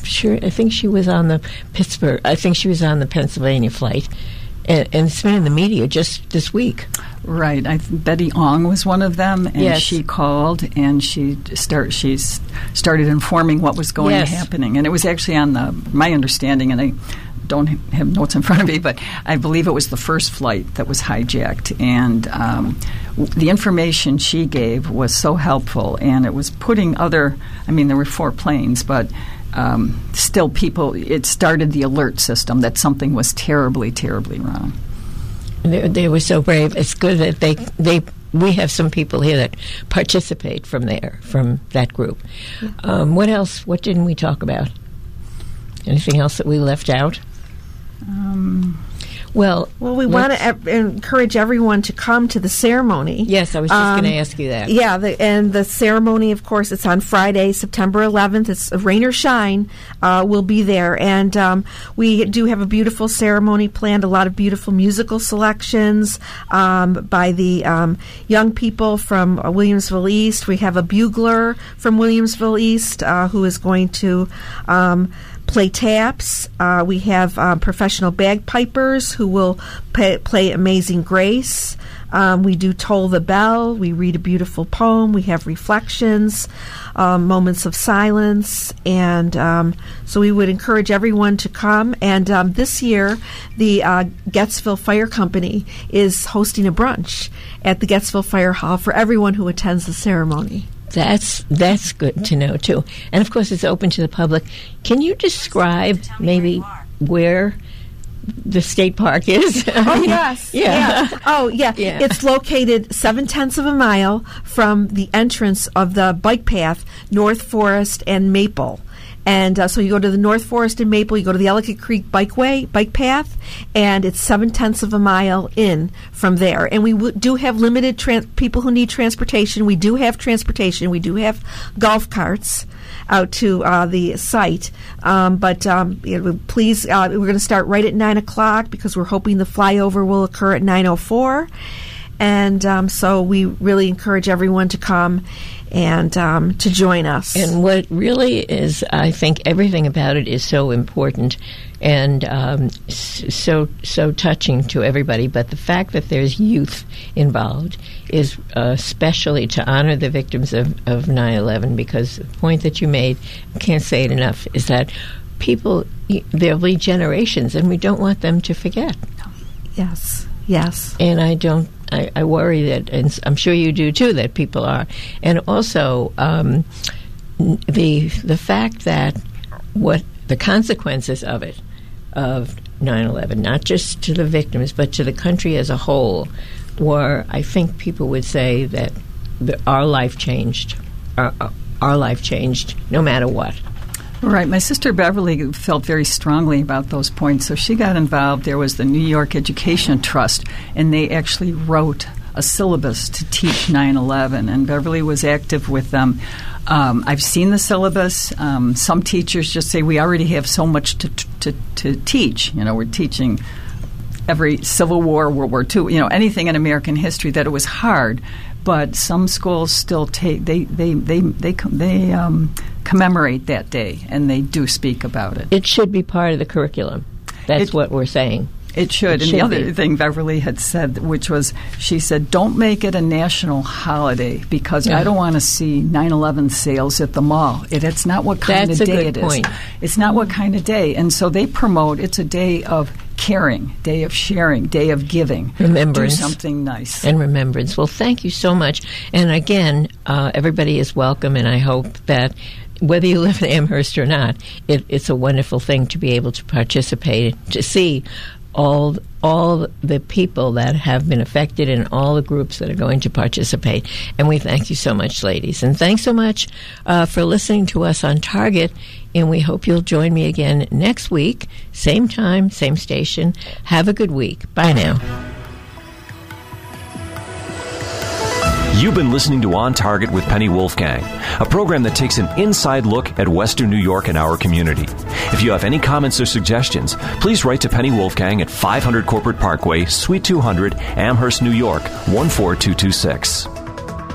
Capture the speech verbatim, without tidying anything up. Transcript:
sure. I think she was on the Pittsburgh. I think she was on the Pennsylvania flight, and, and it's been in the media just this week. Right. I, Betty Ong was one of them, and yes. she called and she start she's started informing what was going yes. happening, and it was actually on the my understanding, and I don't have notes in front of me, but I believe it was the first flight that was hijacked, and um, the information she gave was so helpful, and it was putting other. I mean, there were four planes, but. Um, still, people. It started the alert system that something was terribly, terribly wrong. They, they were so brave. It's good that they they we have some people here that participate from there, from that group. Um, what else? What didn't we talk about? Anything else that we left out? Um, well, well, we want to e- encourage everyone to come to the ceremony. Yes, I was just um, going to ask you that. Yeah, the, and the ceremony, of course, it's on Friday, September eleventh. It's rain or shine. Uh, we'll be there, and um, we do have a beautiful ceremony planned. A lot of beautiful musical selections um, by the um, young people from uh, Williamsville East. We have a bugler from Williamsville East uh, who is going to. Um, play taps. Uh, we have um, professional bagpipers who will pay, play Amazing Grace. Um, we do Toll the Bell. We read a beautiful poem. We have reflections, um, moments of silence. And um, so we would encourage everyone to come. And um, this year, the uh, Gettsville Fire Company is hosting a brunch at the Gettsville Fire Hall for everyone who attends the ceremony. That's that's good to know, too. And, of course, it's open to the public. Can you describe maybe where the state park is? Oh, yes. yeah. yeah. Oh, yeah. yeah. It's located seven-tenths of a mile from the entrance of the bike path, North Forest and Maple. And uh, so you go to the North Forest and Maple, you go to the Ellicott Creek Bikeway, bike path, and it's seven-tenths of a mile in from there. And we w- do have limited trans- people who need transportation. We do have transportation. We do have golf carts out to uh, the site. Um, but um, you know, please, uh, we're going to start right at nine o'clock because we're hoping the flyover will occur at nine oh four. And um, so we really encourage everyone to come and um, to join us. And what really is, I think everything about it is so important and um, so so touching to everybody. But the fact that there's youth involved is uh, especially to honor the victims of, of nine eleven, because the point that you made, I can't say it enough, is that people, there'll be generations, and we don't want them to forget. Yes, yes. And I don't I, I worry that, and I'm sure you do too, that people are. And also um, the the fact that what the consequences of it, of nine eleven, not just to the victims, but to the country as a whole, were, I think people would say that the, our life changed. Our, our life changed no matter what. Right. My sister Beverly felt very strongly about those points, so she got involved. There was the New York Education Trust, and they actually wrote a syllabus to teach nine eleven, and Beverly was active with them. Um, I've seen the syllabus. Um, some teachers just say, we already have so much to, to, to teach. You know, we're teaching every Civil War, World War Two, you know, anything in American history, that it was hard. But some schools still take, they, they, they, they, they, they um, commemorate that day, and they do speak about it. It should be part of the curriculum. That's it, what we're saying. It should. It and should the other be. thing Beverly had said, which was, she said, don't make it a national holiday, because Yeah. I don't want to see nine eleven sales at the mall. It, it's not what kind That's of a day good it point. is. It's not what kind of day. And so they promote, it's a day of caring, day of sharing, day of giving. Remembrance. Do something nice. And remembrance. Well, thank you so much. And again, uh, everybody is welcome, and I hope that whether you live in Amherst or not, it, it's a wonderful thing to be able to participate, to see all all the people that have been affected and all the groups that are going to participate. And we thank you so much, ladies. And thanks so much uh, for listening to us on Target. And we hope you'll join me again next week, same time, same station. Have a good week. Bye now. You've been listening to On Target with Penny Wolfgang, a program that takes an inside look at Western New York and our community. If you have any comments or suggestions, please write to Penny Wolfgang at five hundred Corporate Parkway, Suite two hundred, Amherst, New York, one four two two six.